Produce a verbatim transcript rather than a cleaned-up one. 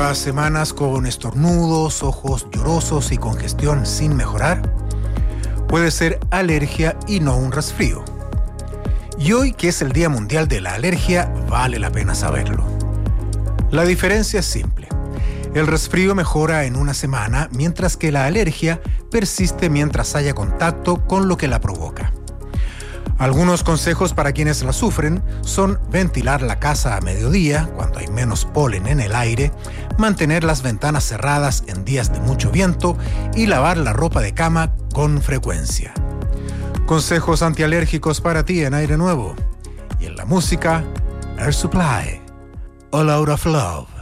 ¿Llevas semanas con estornudos, ojos llorosos y congestión sin mejorar? Puede ser alergia y no un resfrío. Y hoy, que es el Día Mundial de la Alergia, vale la pena saberlo. La diferencia es simple. El resfrío mejora en una semana, mientras que la alergia persiste mientras haya contacto con lo que la provoca. Algunos consejos para quienes la sufren son ventilar la casa a mediodía, cuando hay menos polen en el aire, mantener las ventanas cerradas en días de mucho viento y lavar la ropa de cama con frecuencia. Consejos antialérgicos para ti en Aire Nuevo. Y en la música, Air Supply, All Out of Love.